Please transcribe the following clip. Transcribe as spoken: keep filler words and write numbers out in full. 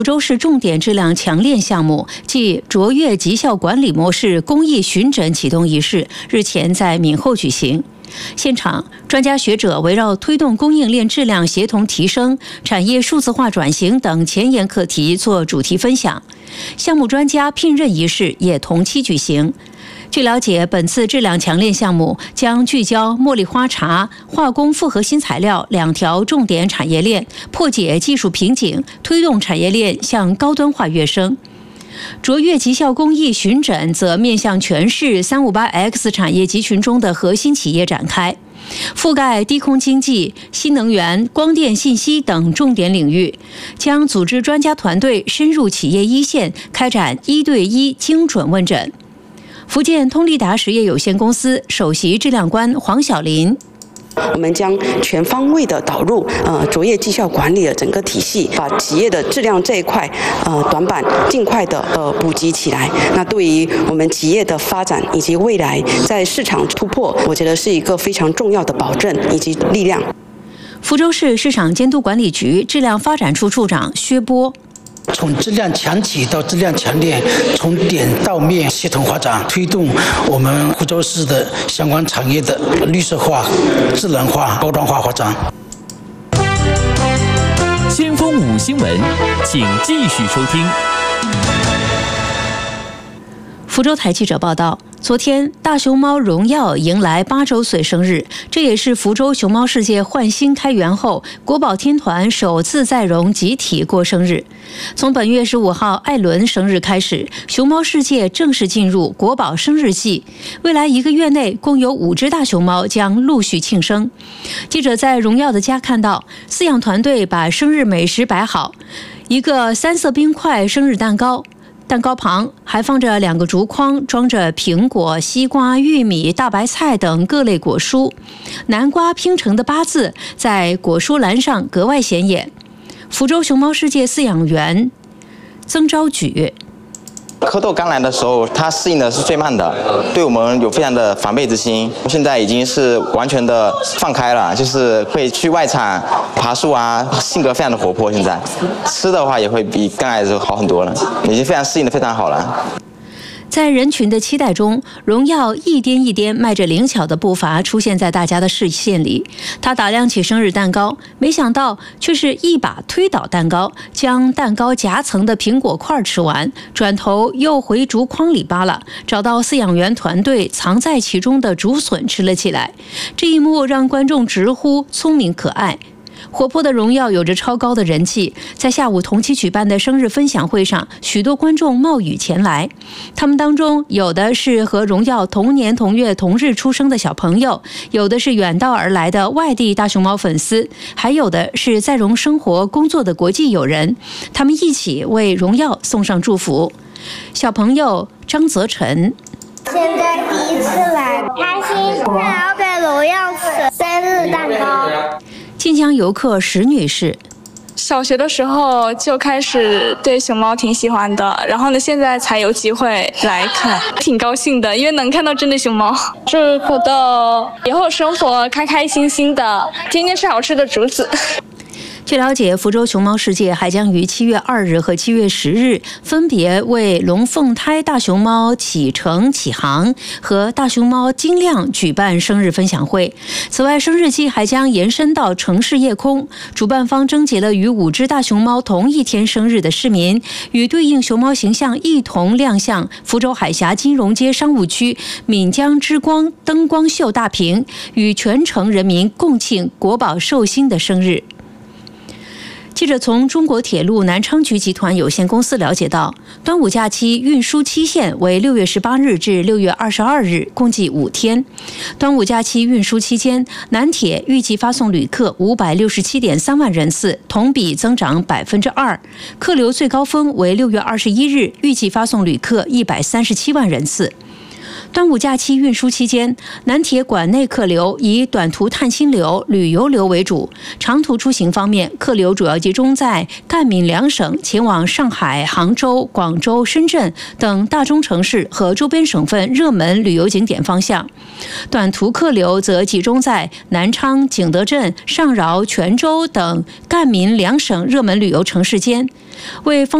福州市重点质量强链项目暨卓越绩效管理模式公益巡诊启动仪式日前在闽后举行。现场，专家学者围绕推动供应链质量协同提升、产业数字化转型等前沿课题做主题分享。项目专家聘任仪式也同期举行。据了解，本次质量强链项目将聚焦茉莉花茶、化工复合新材料两条重点产业链，破解技术瓶颈，推动产业链向高端化跃升。卓越绩效公益巡诊则面向全市 三五八 X 产业集群中的核心企业展开，覆盖低空经济、新能源、光电信息等重点领域，将组织专家团队深入企业一线，开展一对一精准问诊。福建通力达实业有限公司首席质量官黄晓林。 我们将全方位的导入呃卓越绩效管理的整个体系，把企业的质量这一块呃短板尽快的呃补给起来。那对于我们企业的发展以及未来在市场突破，我觉得是一个非常重要的保证以及力量。 福州市市场监督管理局质量发展处处长薛波。 从质量强企到质量强链，从点到面系统发展，推动我们福州市的相关产业的绿色化、智能化、高端化发展。 先锋五新闻，请继续收听。 福州台记者报道，昨天大熊猫荣耀迎来八周岁生日，这也是福州熊猫世界焕新开园后国宝天团首次在荣集体过生日。从本月十五号艾伦生日开始，熊猫世界正式进入国宝生日季，未来一个月内共有五只大熊猫将陆续庆生。记者在荣耀的家看到，饲养团队把生日美食摆好，一个三色冰块生日蛋糕，蛋糕旁还放着两个竹筐，装着苹果、西瓜、玉米、大白菜等各类果蔬，南瓜拼成的八字在果蔬栏上格外显眼。福州熊猫世界饲养员曾昭举。 蝌蚪刚来的时候，它适应的是最慢的，对我们有非常的防备之心。现在已经是完全的放开了，就是会去外场爬树啊，性格非常的活泼。现在吃的话也会比刚来的时候好很多了，已经非常适应的非常好了。 在人群的期待中，荣耀一颠一颠迈着灵巧的步伐出现在大家的视线里。他打量起生日蛋糕，没想到却是一把推倒蛋糕，将蛋糕夹层的苹果块吃完，转头又回竹筐里扒拉，找到饲养员团队藏在其中的竹笋吃了起来。这一幕让观众直呼聪明可爱。活泼的荣耀有着超高的人气，在下午同期举办的生日分享会上，许多观众冒雨前来。他们当中有的是和荣耀同年同月同日出生的小朋友，有的是远道而来的外地大熊猫粉丝，还有的是在荣生活工作的国际友人。他们一起为荣耀送上祝福。小朋友张泽晨。 现在第一次来，开心，想要给荣耀吃生日蛋糕。 晋江游客石女士。 小学的时候就开始对熊猫挺喜欢的，然后呢，现在才有机会来看，挺高兴的，因为能看到真的熊猫。祝蝌蚪以后生活开开心心的，天天吃好吃的竹子。 据了解，福州熊猫世界还将于七月二日和七月十日分别为龙凤胎大熊猫启程启航和大熊猫晶亮举办生日分享会。此外，生日季还将延伸到城市夜空，主办方征集了与五只大熊猫同一天生日的市民，与对应熊猫形象一同亮相福州海峡金融街商务区闽江之光灯光秀大屏，与全城人民共庆国宝寿星的生日。记者从中国铁路南昌局集团有限公司了解到，端午假期运输期限为六月十八日至六月二十二日，共计五天。端午假期运输期间，南铁预计发送旅客五百六十七点三万人次，同比增长百分之二。客流最高峰为六月二十一日，预计发送旅客一百三十七万人次。 端午假期运输期间，南铁管内客流以短途探亲流、旅游流为主；长途出行方面，客流主要集中在赣闽两省前往上海、杭州、广州、深圳等大中城市和周边省份热门旅游景点方向；短途客流则集中在南昌、景德镇、上饶、泉州等赣闽两省热门旅游城市间。为